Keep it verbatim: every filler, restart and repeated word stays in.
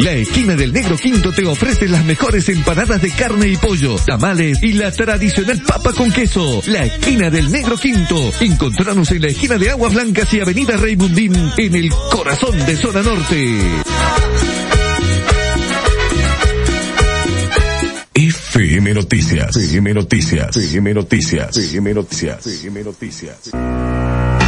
La esquina del Negro Quinto te ofrece las mejores empanadas de carne y pollo, tamales y la tradicional papa con queso. La esquina del Negro Quinto. Encontrarnos en la esquina de Aguas Blancas y Avenida Raymundín, en el corazón de Zona Norte. F M Noticias, F M Noticias, F M Noticias, F M Noticias, F M Noticias.